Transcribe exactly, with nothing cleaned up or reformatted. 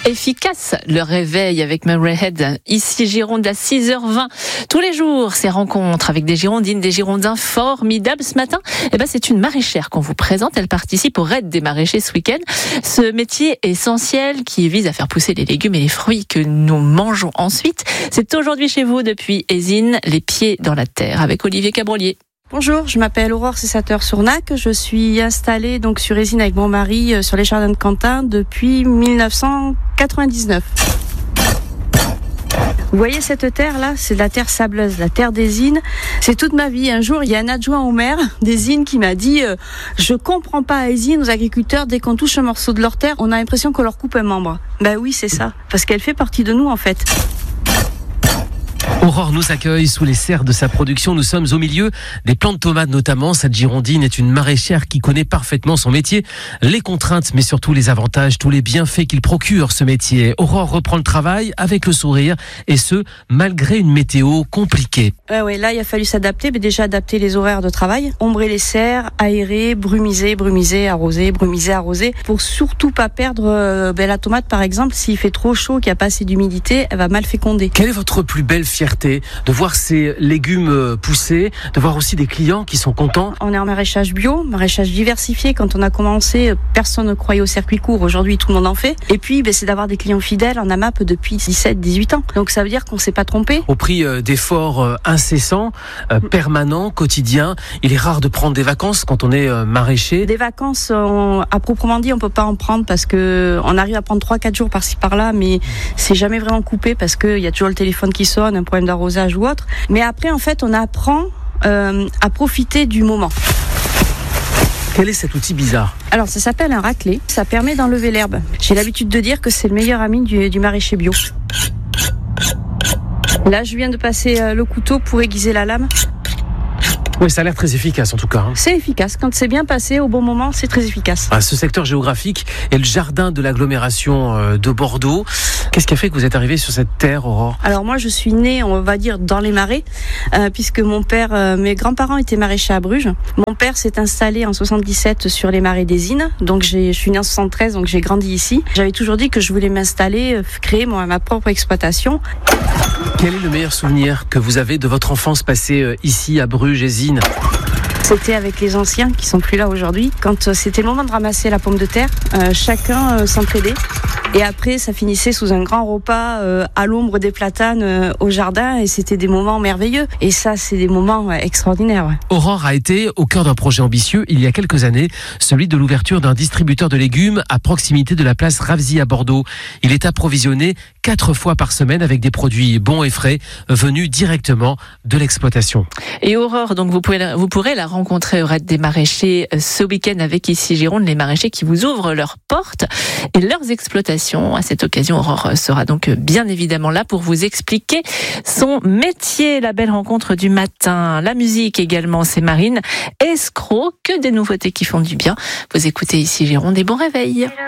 efficace le réveil avec Murrayhead, ici Gironde à six heures vingt. Tous les jours, ces rencontres avec des Girondines, des Girondins formidables. Ce matin, eh ben, c'est une maraîchère qu'on vous présente. Elle participe au raid des maraîchers ce week-end. Ce métier essentiel qui vise à faire pousser les légumes et les fruits que nous mangeons ensuite. C'est aujourd'hui chez vous depuis Ézine, les pieds dans la terre, avec Olivier Cabrolier. Bonjour, je m'appelle Aurore Cessateur-Sournac. Je suis installée donc sur Ézine avec mon mari sur les jardins de Quentin depuis mille neuf cent quatre-vingt-dix-neuf. Vous voyez cette terre-là, c'est de la terre sableuse, la terre d'Ézine. C'est toute ma vie. Un jour, il y a un adjoint au maire d'Ézine qui m'a dit euh, « Je comprends pas à Ézine, aux agriculteurs, dès qu'on touche un morceau de leur terre, on a l'impression qu'on leur coupe un membre. » Ben oui, c'est ça, parce qu'elle fait partie de nous en fait. Aurore nous accueille sous les serres de sa production. Nous sommes au milieu des plants de tomates notamment. Cette Girondine est une maraîchère qui connaît parfaitement son métier, les contraintes mais surtout les avantages, tous les bienfaits qu'il procure ce métier. Aurore reprend le travail avec le sourire et ce, malgré une météo compliquée. Ouais, ouais, là il a fallu s'adapter, mais déjà adapter les horaires de travail, ombrer les serres, aérer, brumiser, brumiser, arroser, brumiser, arroser, pour surtout pas perdre euh, ben, la tomate par exemple. S'il fait trop chaud, qu'il n'y a pas assez d'humidité, elle va mal féconder. Quelle est votre plus belle fierté de voir ces légumes pousser, de voir aussi des clients qui sont contents? On est en maraîchage bio, maraîchage diversifié. Quand on a commencé, personne ne croyait au circuit court. Aujourd'hui, tout le monde en fait. Et puis, ben, c'est d'avoir des clients fidèles en AMAP depuis dix-sept dix-huit ans. Donc ça veut dire qu'on ne s'est pas trompé. Au prix euh, d'efforts euh, incessants, euh, permanents, quotidiens, il est rare de prendre des vacances quand on est euh, maraîcher. Des vacances, on, à proprement dit, on peut pas en prendre parce que on arrive à prendre trois quatre jours par-ci par-là, mais c'est jamais vraiment coupé parce qu'il y a toujours le téléphone qui sonne, un problème d'arrosage ou autre. Mais après, en fait, on apprend euh, à profiter du moment. Quel est cet outil bizarre? Alors, ça s'appelle un raclé. Ça permet d'enlever l'herbe. J'ai l'habitude de dire que c'est le meilleur ami du, du maraîcher bio. Là, je viens de passer euh, le couteau pour aiguiser la lame. Oui, ça a l'air très efficace en tout cas. Hein. C'est efficace. Quand c'est bien passé au bon moment, c'est très efficace. Ah, ce secteur géographique est le jardin de l'agglomération de Bordeaux. Qu'est-ce qui a fait que vous êtes arrivée sur cette terre, Aurore? Alors moi, je suis née, on va dire, dans les marais, euh, puisque mon père, euh, mes grands-parents étaient maraîchers à Bruges. Mon père s'est installé en soixante-dix-sept sur les marais d'Ézine. Donc j'ai, je suis née en soixante-treize, donc j'ai grandi ici. J'avais toujours dit que je voulais m'installer, euh, créer moi, ma propre exploitation. Quel est le meilleur souvenir que vous avez de votre enfance passée euh, ici à Bruges, Ézine? C'était avec les anciens qui sont plus là aujourd'hui. Quand c'était le moment de ramasser la pomme de terre, euh, chacun euh, s'entraidait. Et après, ça finissait sous un grand repas euh, à l'ombre des platanes euh, au jardin. Et c'était des moments merveilleux. Et ça, c'est des moments ouais, extraordinaires. Ouais. Aurore a été au cœur d'un projet ambitieux il y a quelques années, celui de l'ouverture d'un distributeur de légumes à proximité de la place Ravzy à Bordeaux. Il est approvisionné quatre fois par semaine avec des produits bons et frais venus directement de l'exploitation. Et Aurore, donc vous pouvez, vous pourrez la rencontrer au raid des maraîchers ce week-end avec ici Gironde, les maraîchers qui vous ouvrent leurs portes et leurs exploitations. À cette occasion, Aurore sera donc bien évidemment là pour vous expliquer son métier. La belle rencontre du matin, la musique également, c'est Marine Escroc, que des nouveautés qui font du bien. Vous écoutez ici Gironde et bon réveil.